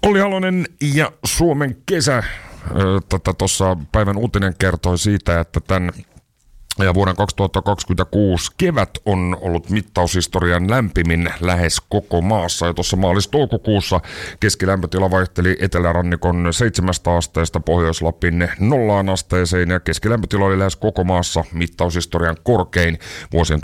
Olli Halonen ja Suomen kesä. Tuossa päivän uutinen kertoi siitä, että tämän ja vuoden 2026 kevät on ollut mittaushistorian lämpimin lähes koko maassa. Ja tuossa maalis-toukokuussa keskilämpötila vaihteli etelärannikon 7 asteesta Pohjois-Lapin 0 asteeseen. Ja keskilämpötila oli lähes koko maassa mittaushistorian korkein vuosien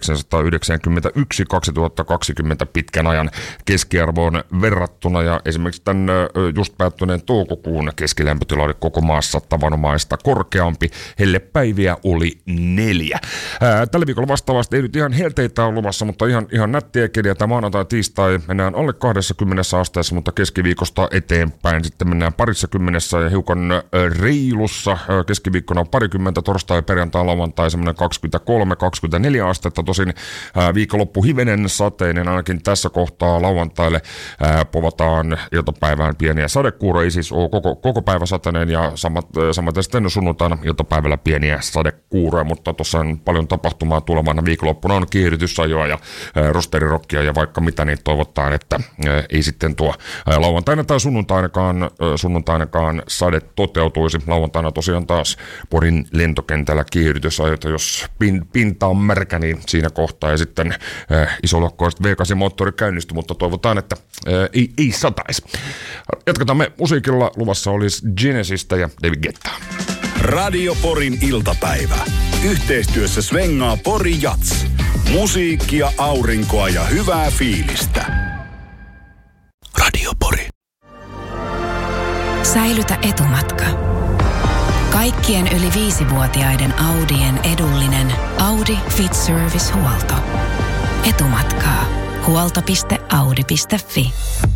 1991-2020 pitkän ajan keskiarvoon verrattuna. Ja esimerkiksi tämän just päättyneen toukokuun keskilämpötila oli koko maassa tavanomaista korkeampi. Hellepäiviä oli 4. Tällä viikolla vastaavasti ei nyt ihan helteitä ole luvassa, mutta ihan nättiä keliä. Tämä maanantai tiistai mennään alle 20 asteessa, mutta keskiviikosta eteenpäin sitten mennään parissakymmenessä ja hiukan reilussa. Keskiviikkona parikymmentä, torstai, perjantai, lauantai semmoinen 23-24 astetta. Tosin viikonloppu hivenen sateinen ainakin tässä kohtaa lauantaille. Povataan iltapäivään pieniä sadekuuroja, ei siis ole koko päivä sateinen ja samaten sitten sunnuntaina iltapäivällä pieniä sadekuuroja, mutta tuossa on paljon tapahtumaa tulevana viikonloppuna, on kiihdytysajoa ja rosterirokkia ja vaikka mitä, niin toivotaan, että ei sitten tuo lauantaina tai sunnuntainakaan sade toteutuisi. Lauantaina tosiaan taas Porin lentokentällä kiihdytysajoita, jos pinta on märkä, niin siinä kohtaa ja sitten isolokkoiset V8-moottori käynnistyy, mutta toivotaan, että ei sataisi. Jatketaan me musiikilla, luvassa olisi Genesistä ja David Guettaa. Radio Porin iltapäivä. Yhteistyössä svengaa Pori Jats. Musiikkia, aurinkoa ja hyvää fiilistä. Radio Pori. Säilytä etumatka. Kaikkien yli 5-vuotiaiden Audien edullinen Audi Fit Service -huolto. Etumatkaa. Huolto.audi.fi